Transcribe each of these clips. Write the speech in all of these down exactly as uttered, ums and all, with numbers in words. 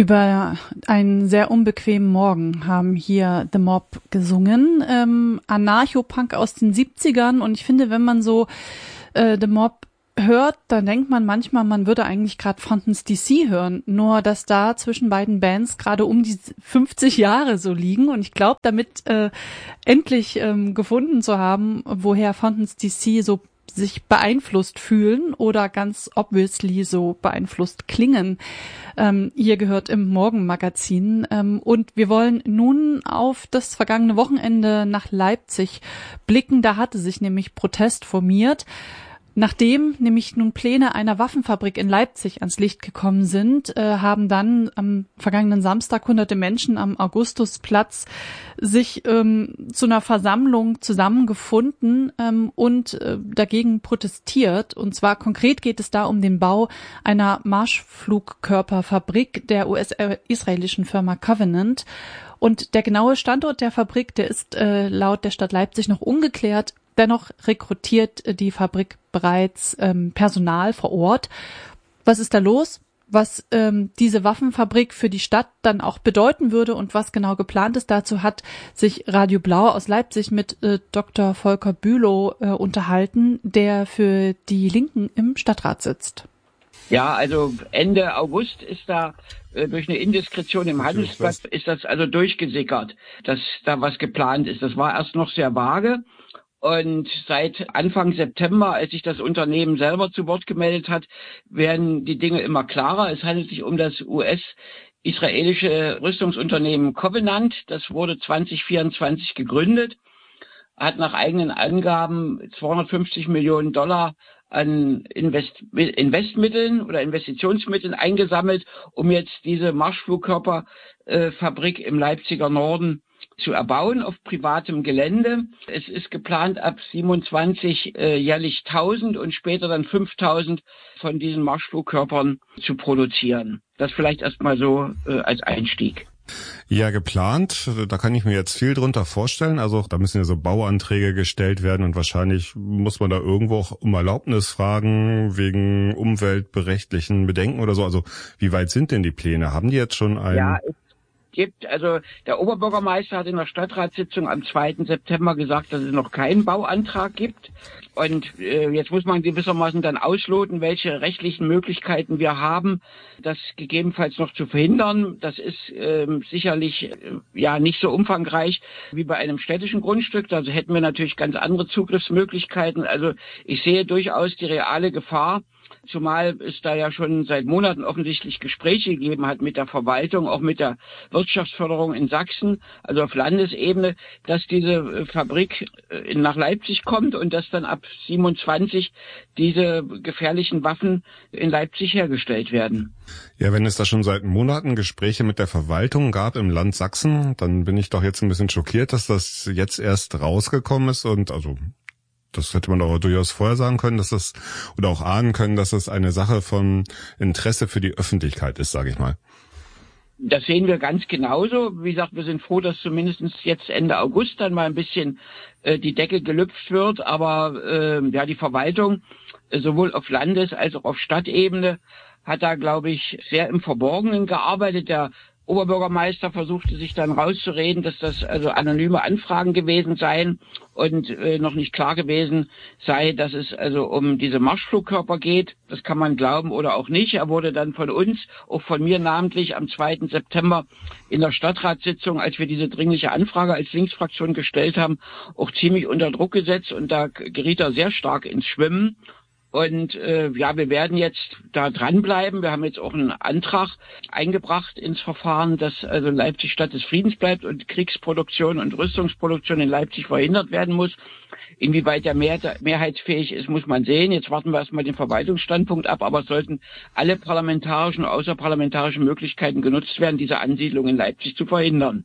Über einen sehr unbequemen Morgen haben hier The Mob gesungen. Ähm, Anarcho-Punk aus den siebzigern. Und ich finde, wenn man so äh, The Mob hört, dann denkt man manchmal, man würde eigentlich gerade Fountains D C hören. Nur, dass da zwischen beiden Bands gerade um die fünfzig Jahre so liegen. Und ich glaube, damit äh, endlich ähm, gefunden zu haben, woher Fountains D C so sich beeinflusst fühlen oder ganz obviously so beeinflusst klingen. Ähm, hier gehört im Morgenmagazin. Ähm, und wir wollen nun auf das vergangene Wochenende nach Leipzig blicken. Da hatte sich nämlich Protest formiert. Nachdem nämlich nun Pläne einer Waffenfabrik in Leipzig ans Licht gekommen sind, äh, haben dann am vergangenen Samstag hunderte Menschen am Augustusplatz sich ähm, zu einer Versammlung zusammengefunden ähm, und äh, dagegen protestiert. Und zwar konkret geht es da um den Bau einer Marschflugkörperfabrik der U S-israelischen Firma Covenant. Und der genaue Standort der Fabrik, der ist äh, laut der Stadt Leipzig noch ungeklärt. Dennoch rekrutiert die Fabrik bereits ähm, Personal vor Ort. Was ist da los? Was ähm, diese Waffenfabrik für die Stadt dann auch bedeuten würde und was genau geplant ist, dazu hat sich Radio Blau aus Leipzig mit äh, Doktor Volker Bülow äh, unterhalten, der für die Linken im Stadtrat sitzt. Ja, also Ende August ist da äh, durch eine Indiskretion im Handelsblatt ist das also durchgesickert, dass da was geplant ist. Das war erst noch sehr vage. Und seit Anfang September, als sich das Unternehmen selber zu Wort gemeldet hat, werden die Dinge immer klarer. Es handelt sich um das U S-israelische Rüstungsunternehmen Covenant. Das wurde zwanzig vierundzwanzig gegründet, hat nach eigenen Angaben zweihundertfünfzig Millionen Dollar an Invest- Investmitteln oder Investitionsmitteln eingesammelt, um jetzt diese Marschflugkörperfabrik im Leipziger Norden zu erbauen auf privatem Gelände. Es ist geplant, ab siebenundzwanzig äh, jährlich tausend und später dann fünftausend von diesen Marschflugkörpern zu produzieren. Das vielleicht erstmal so äh, als Einstieg. Ja, geplant, da kann ich mir jetzt viel drunter vorstellen. Also da müssen ja so Bauanträge gestellt werden und wahrscheinlich muss man da irgendwo auch um Erlaubnis fragen, wegen umweltberechtlichen Bedenken oder so. Also wie weit sind denn die Pläne? Haben die jetzt schon einen... Ja, gibt. Also der Oberbürgermeister hat in der Stadtratssitzung am zweiten September gesagt, dass es noch keinen Bauantrag gibt. Und äh, jetzt muss man gewissermaßen dann ausloten, welche rechtlichen Möglichkeiten wir haben, das gegebenenfalls noch zu verhindern. Das ist äh, sicherlich äh, ja nicht so umfangreich wie bei einem städtischen Grundstück. Da hätten wir natürlich ganz andere Zugriffsmöglichkeiten. Also ich sehe durchaus die reale Gefahr, zumal es da ja schon seit Monaten offensichtlich Gespräche gegeben hat mit der Verwaltung, auch mit der Wirtschaftsförderung in Sachsen, also auf Landesebene, dass diese Fabrik nach Leipzig kommt und dass dann ab siebenundzwanzig diese gefährlichen Waffen in Leipzig hergestellt werden. Ja, wenn es da schon seit Monaten Gespräche mit der Verwaltung gab im Land Sachsen, dann bin ich doch jetzt ein bisschen schockiert, dass das jetzt erst rausgekommen ist und also das hätte man doch durchaus vorher sagen können, dass das oder auch ahnen können, dass das eine Sache von Interesse für die Öffentlichkeit ist, sage ich mal. Das sehen wir ganz genauso. Wie gesagt, wir sind froh, dass zumindest jetzt Ende August dann mal ein bisschen äh, die Decke gelüpft wird. Aber äh, ja, die Verwaltung äh, sowohl auf Landes- als auch auf Stadtebene hat da, glaube ich, sehr im Verborgenen gearbeitet. Der Oberbürgermeister versuchte sich dann rauszureden, dass das also anonyme Anfragen gewesen seien und äh, noch nicht klar gewesen sei, dass es also um diese Marschflugkörper geht. Das kann man glauben oder auch nicht. Er wurde dann von uns, auch von mir namentlich, am zweiten September in der Stadtratssitzung, als wir diese dringliche Anfrage als Linksfraktion gestellt haben, auch ziemlich unter Druck gesetzt und da geriet er sehr stark ins Schwimmen. Und äh, ja, wir werden jetzt da dranbleiben. Wir haben jetzt auch einen Antrag eingebracht ins Verfahren, dass also Leipzig Stadt des Friedens bleibt und Kriegsproduktion und Rüstungsproduktion in Leipzig verhindert werden muss. Inwieweit der mehr, mehrheitsfähig ist, muss man sehen. Jetzt warten wir erstmal den Verwaltungsstandpunkt ab, aber es sollten alle parlamentarischen und außerparlamentarischen Möglichkeiten genutzt werden, diese Ansiedlung in Leipzig zu verhindern.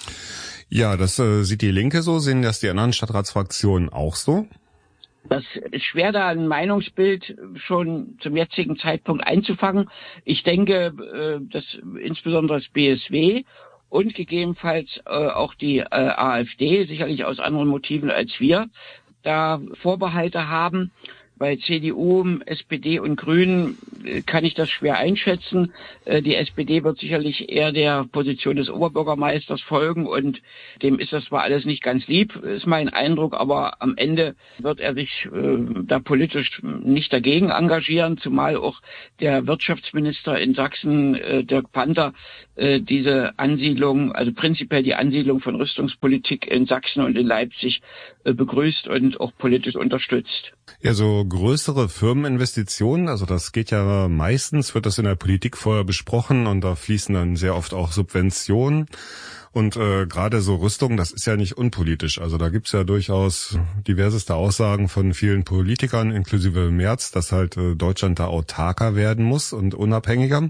Ja, das äh, sieht die Linke so, sehen das die anderen Stadtratsfraktionen auch so? Das ist schwer, da ein Meinungsbild schon zum jetzigen Zeitpunkt einzufangen. Ich denke, dass insbesondere das B S W und gegebenenfalls auch die AfD, sicherlich aus anderen Motiven als wir, da Vorbehalte haben. Bei C D U, S P D und Grünen kann ich das schwer einschätzen. Die S P D wird sicherlich eher der Position des Oberbürgermeisters folgen und dem ist das zwar alles nicht ganz lieb, ist mein Eindruck, aber am Ende wird er sich äh, da politisch nicht dagegen engagieren, zumal auch der Wirtschaftsminister in Sachsen, äh, Dirk Panther, äh, diese Ansiedlung, also prinzipiell die Ansiedlung von Rüstungspolitik in Sachsen und in Leipzig äh, begrüßt und auch politisch unterstützt. Ja, so größere Firmeninvestitionen, also das geht ja meistens, wird das in der Politik vorher besprochen und da fließen dann sehr oft auch Subventionen. Und äh, gerade so Rüstung, das ist ja nicht unpolitisch. Also da gibt's ja durchaus diverseste Aussagen von vielen Politikern, inklusive Merz, dass halt äh, Deutschland da autarker werden muss und unabhängiger.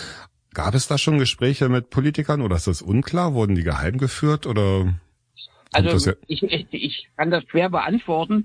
Gab es da schon Gespräche mit Politikern oder ist das unklar? Wurden die geheim geführt oder... Also ich, ich, ich kann das schwer beantworten.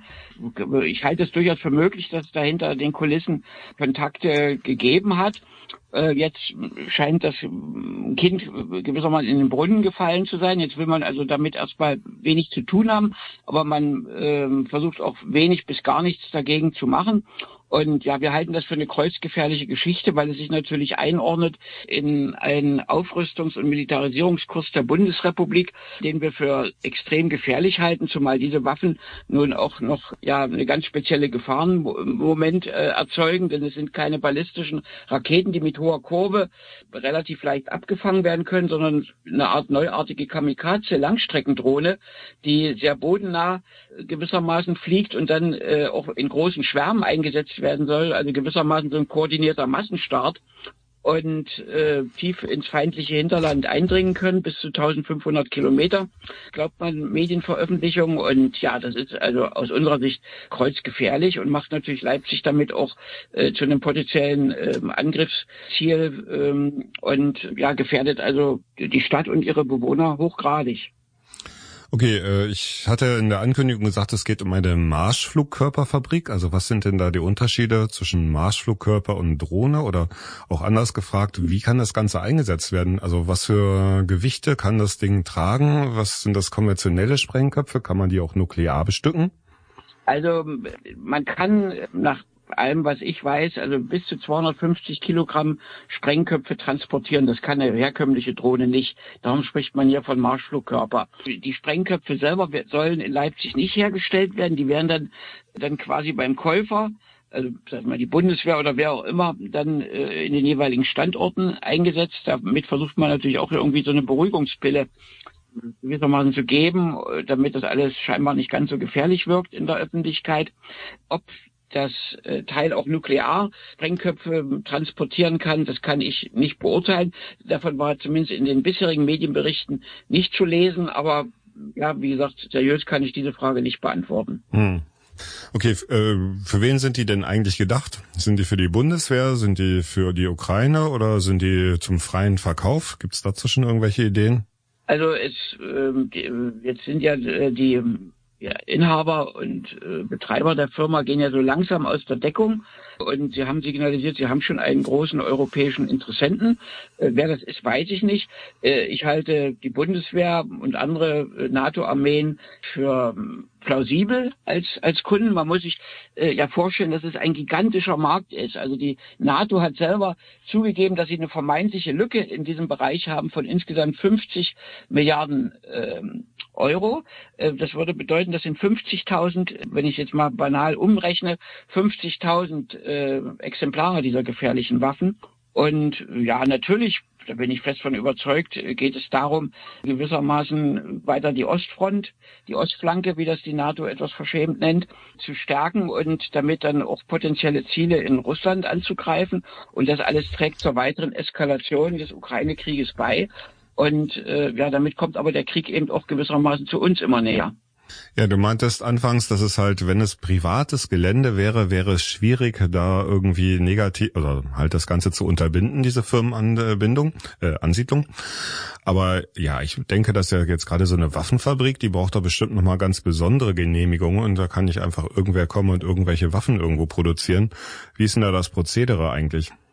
Ich halte es durchaus für möglich, dass es da hinter den Kulissen Kontakte gegeben hat. Jetzt scheint das Kind gewissermaßen in den Brunnen gefallen zu sein. Jetzt will man also damit erstmal wenig zu tun haben, aber man äh, versucht auch wenig bis gar nichts dagegen zu machen. Und ja, wir halten das für eine kreuzgefährliche Geschichte, weil es sich natürlich einordnet in einen Aufrüstungs- und Militarisierungskurs der Bundesrepublik, den wir für extrem gefährlich halten, zumal diese Waffen nun auch noch ja eine ganz spezielle Gefahren im Moment äh, erzeugen, denn es sind keine ballistischen Raketen, die mit hoher Kurve relativ leicht abgefangen werden können, sondern eine Art neuartige Kamikaze-Langstreckendrohne, die sehr bodennah gewissermaßen fliegt und dann äh, auch in großen Schwärmen eingesetzt werden soll, also gewissermaßen so ein koordinierter Massenstart und äh, tief ins feindliche Hinterland eindringen können, bis zu eintausendfünfhundert Kilometer, glaubt man Medienveröffentlichungen. Und ja, das ist also aus unserer Sicht kreuzgefährlich und macht natürlich Leipzig damit auch äh, zu einem potenziellen äh, Angriffsziel ähm, und ja, gefährdet also die Stadt und ihre Bewohner hochgradig. Okay, äh, ich hatte in der Ankündigung gesagt, es geht um eine Marschflugkörperfabrik. Also was sind denn da die Unterschiede zwischen Marschflugkörper und Drohne? Oder auch anders gefragt, wie kann das Ganze eingesetzt werden? Also was für Gewichte kann das Ding tragen? Was sind das konventionelle Sprengköpfe? Kann man die auch nuklear bestücken? Also man kann nach allem, was ich weiß, also bis zu zweihundertfünfzig Kilogramm Sprengköpfe transportieren. Das kann eine herkömmliche Drohne nicht. Darum spricht man hier von Marschflugkörper. Die Sprengköpfe selber sollen in Leipzig nicht hergestellt werden. Die werden dann, dann quasi beim Käufer, also sag mal die Bundeswehr oder wer auch immer, dann äh, in den jeweiligen Standorten eingesetzt. Damit versucht man natürlich auch irgendwie so eine Beruhigungspille gewissermaßen zu geben, damit das alles scheinbar nicht ganz so gefährlich wirkt in der Öffentlichkeit. Ob das äh, Teil auch Nuklear-Sprengköpfe transportieren kann, das kann ich nicht beurteilen. Davon war zumindest in den bisherigen Medienberichten nicht zu lesen, aber ja, wie gesagt, seriös kann ich diese Frage nicht beantworten. Hm. Okay, äh, für wen sind die denn eigentlich gedacht? Sind die für die Bundeswehr, sind die für die Ukraine oder sind die zum freien Verkauf? Gibt es dazu schon irgendwelche Ideen? Also es äh, die, jetzt sind ja äh, die Ja, Inhaber und äh, Betreiber der Firma gehen ja so langsam aus der Deckung und sie haben signalisiert, sie haben schon einen großen europäischen Interessenten. Äh, wer das ist, weiß ich nicht. Äh, ich halte die Bundeswehr und andere äh, NATO-Armeen für äh, plausibel als als Kunden. Man muss sich äh, ja vorstellen, dass es ein gigantischer Markt ist. Also die NATO hat selber zugegeben, dass sie eine vermeintliche Lücke in diesem Bereich haben von insgesamt fünfzig Milliarden äh, Euro. Äh, das würde bedeuten, das sind fünfzigtausend, wenn ich jetzt mal banal umrechne, fünfzigtausend äh, Exemplare dieser gefährlichen Waffen. Und ja, natürlich, da bin ich fest von überzeugt, geht es darum, gewissermaßen weiter die Ostfront, die Ostflanke, wie das die NATO etwas verschämt nennt, zu stärken und damit dann auch potenzielle Ziele in Russland anzugreifen. Und das alles trägt zur weiteren Eskalation des Ukraine-Krieges bei. Und äh, ja, damit kommt aber der Krieg eben auch gewissermaßen zu uns immer näher. Ja, du meintest anfangs, dass es halt, wenn es privates Gelände wäre, wäre es schwierig, da irgendwie negativ, oder halt das Ganze zu unterbinden, diese Firmenanbindung, äh, Ansiedlung. Aber ja, ich denke, dass ja jetzt gerade so eine Waffenfabrik, die braucht da bestimmt nochmal ganz besondere Genehmigungen und da kann nicht einfach irgendwer kommen und irgendwelche Waffen irgendwo produzieren. Wie ist denn da das Prozedere eigentlich?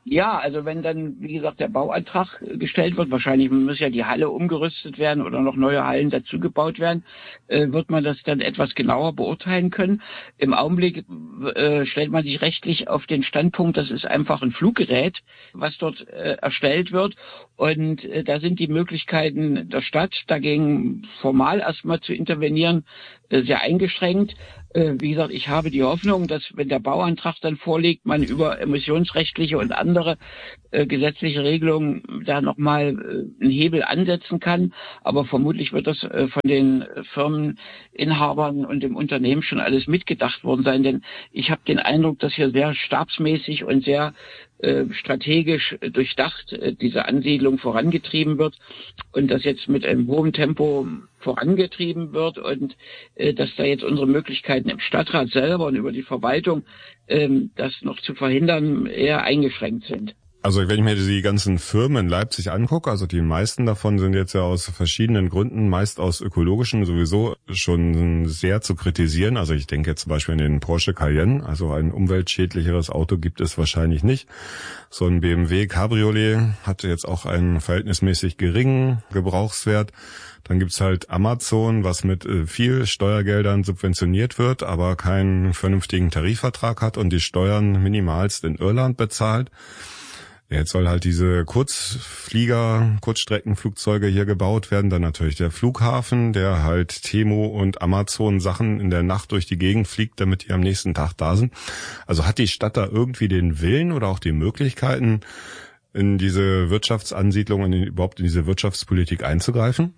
Ja, also wenn dann, wie gesagt, der Bauantrag gestellt wird, wahrscheinlich muss ja die Halle umgerüstet werden oder noch neue Hallen dazugebaut werden, äh, wird man das dann etwas genauer beurteilen können. Im Augenblick äh, stellt man sich rechtlich auf den Standpunkt, das ist einfach ein Fluggerät, was dort äh, erstellt wird. Und äh, da sind die Möglichkeiten der Stadt, dagegen formal erstmal zu intervenieren, äh, sehr eingeschränkt. Wie gesagt, ich habe die Hoffnung, dass, wenn der Bauantrag dann vorliegt, man über emissionsrechtliche und andere äh, gesetzliche Regelungen da nochmal äh, einen Hebel ansetzen kann. Aber vermutlich wird das äh, von den Firmeninhabern und dem Unternehmen schon alles mitgedacht worden sein. Denn ich habe den Eindruck, dass hier sehr stabsmäßig und sehr äh, strategisch äh, durchdacht äh, diese Ansiedlung vorangetrieben wird und das jetzt mit einem hohen Tempo vorangetrieben wird und äh, dass da jetzt unsere Möglichkeiten im Stadtrat selber und über die Verwaltung ähm, das noch zu verhindern eher eingeschränkt sind. Also wenn ich mir die ganzen Firmen in Leipzig angucke, also die meisten davon sind jetzt ja aus verschiedenen Gründen, meist aus ökologischen, sowieso schon sehr zu kritisieren. Also ich denke jetzt zum Beispiel an den Porsche Cayenne, also ein umweltschädlicheres Auto gibt es wahrscheinlich nicht. So ein B M W Cabriolet hat jetzt auch einen verhältnismäßig geringen Gebrauchswert. Dann gibt's halt Amazon, was mit viel Steuergeldern subventioniert wird, aber keinen vernünftigen Tarifvertrag hat und die Steuern minimalst in Irland bezahlt. Jetzt soll halt diese Kurzflieger, Kurzstreckenflugzeuge hier gebaut werden. Dann natürlich der Flughafen, der halt Temu und Amazon Sachen in der Nacht durch die Gegend fliegt, damit die am nächsten Tag da sind. Also hat die Stadt da irgendwie den Willen oder auch die Möglichkeiten, in diese Wirtschaftsansiedlung, in, überhaupt in diese Wirtschaftspolitik einzugreifen?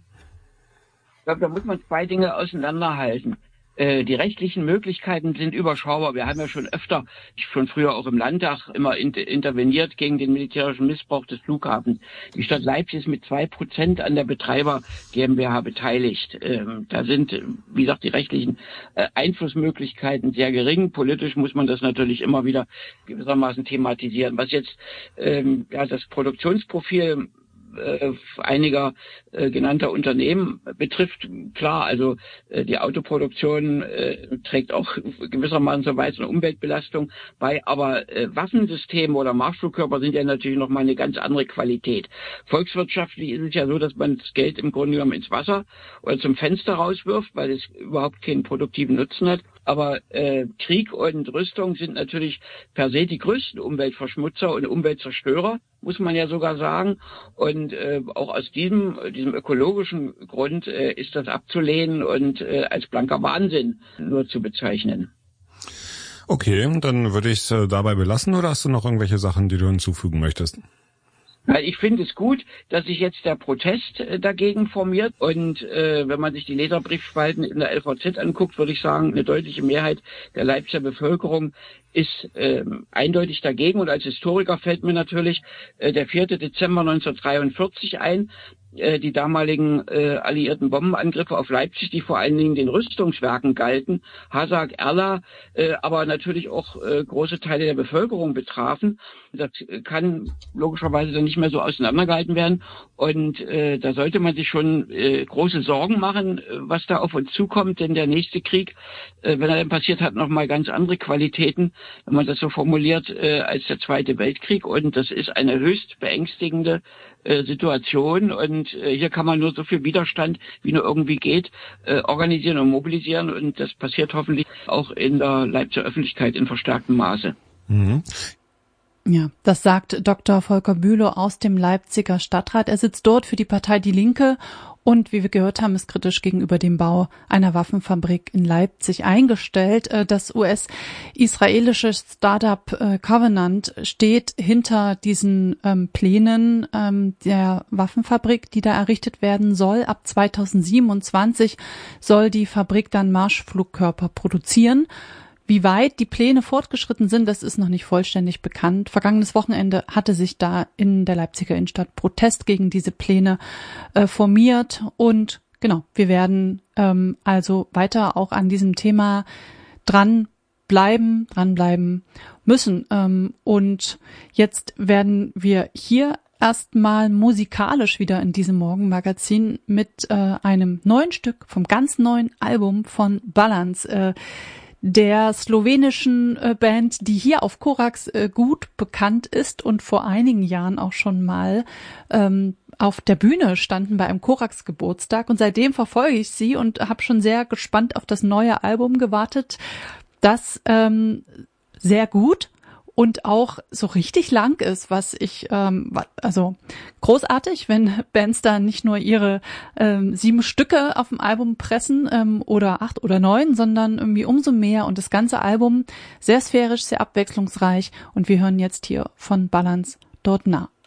Ich glaube, da muss man zwei Dinge auseinanderhalten. Die rechtlichen Möglichkeiten sind überschaubar. Wir haben ja schon öfter, schon früher auch im Landtag, immer inter- interveniert gegen den militärischen Missbrauch des Flughafens. Die Stadt Leipzig ist mit zwei Prozent an der Betreiber GmbH beteiligt. Ähm, da sind, wie gesagt, die rechtlichen äh, Einflussmöglichkeiten sehr gering. Politisch muss man das natürlich immer wieder gewissermaßen thematisieren. Was jetzt ähm, ja, das Produktionsprofil Äh, einiger äh, genannter Unternehmen betrifft, klar, also äh, die Autoproduktion äh, trägt auch gewissermaßen zur weiteren Umweltbelastung bei, aber äh, Waffensysteme oder Marschflugkörper sind ja natürlich nochmal eine ganz andere Qualität. Volkswirtschaftlich ist es ja so, dass man das Geld im Grunde genommen ins Wasser oder zum Fenster rauswirft, weil es überhaupt keinen produktiven Nutzen hat. Aber äh, Krieg und Rüstung sind natürlich per se die größten Umweltverschmutzer und Umweltzerstörer, muss man ja sogar sagen. Und äh, auch aus diesem, diesem ökologischen Grund äh, ist das abzulehnen und äh, als blanker Wahnsinn nur zu bezeichnen. Okay, dann würde ich es äh, dabei belassen, oder hast du noch irgendwelche Sachen, die du hinzufügen möchtest? Ich finde es gut, dass sich jetzt der Protest äh, dagegen formiert und äh, wenn man sich die Leserbriefspalten in der L V Z anguckt, würde ich sagen, eine deutliche Mehrheit der Leipziger Bevölkerung ist äh, eindeutig dagegen. Und als Historiker fällt mir natürlich äh, der vierte Dezember neunzehnhundertdreiundvierzig ein, äh, die damaligen äh, alliierten Bombenangriffe auf Leipzig, die vor allen Dingen den Rüstungswerken galten, Hasag, Erla, äh, aber natürlich auch äh, große Teile der Bevölkerung betrafen. Das kann logischerweise dann nicht mehr so auseinandergehalten werden. Und äh, da sollte man sich schon äh, große Sorgen machen, äh, was da auf uns zukommt. Denn der nächste Krieg, äh, wenn er dann passiert, hat nochmal ganz andere Qualitäten, wenn man das so formuliert, äh, als der Zweite Weltkrieg. Und das ist eine höchst beängstigende äh, Situation. Und äh, hier kann man nur so viel Widerstand, wie nur irgendwie geht, äh, organisieren und mobilisieren. Und das passiert hoffentlich auch in der Leipziger Öffentlichkeit in verstärktem Maße. Mhm. Ja, das sagt Doktor Volker Bülow aus dem Leipziger Stadtrat. Er sitzt dort für die Partei Die Linke und, wie wir gehört haben, ist kritisch gegenüber dem Bau einer Waffenfabrik in Leipzig eingestellt. Das U S-israelische Startup Covenant steht hinter diesen ähm, Plänen ähm, der Waffenfabrik, die da errichtet werden soll. Ab zweitausendsiebenundzwanzig soll die Fabrik dann Marschflugkörper produzieren. Wie weit die Pläne fortgeschritten sind, das ist noch nicht vollständig bekannt. Vergangenes Wochenende hatte sich da in der Leipziger Innenstadt Protest gegen diese Pläne äh, formiert. Und genau, wir werden ähm, also weiter auch an diesem Thema dran bleiben, dranbleiben müssen. Ähm, und jetzt werden wir hier erstmal musikalisch wieder in diesem Morgenmagazin mit äh, einem neuen Stück vom ganz neuen Album von Balance. Äh, der slowenischen äh, Band, die hier auf Korax äh, gut bekannt ist und vor einigen Jahren auch schon mal ähm, auf der Bühne standen bei einem Korax-Geburtstag. Und seitdem verfolge ich sie und habe schon sehr gespannt auf das neue Album gewartet, das ähm, sehr gut und auch so richtig lang ist, was ich, ähm, also großartig, wenn Bands da nicht nur ihre ähm, sieben Stücke auf dem Album pressen ähm, oder acht oder neun, sondern irgendwie umso mehr und das ganze Album sehr sphärisch, sehr abwechslungsreich und wir hören jetzt hier von Balance dort nah.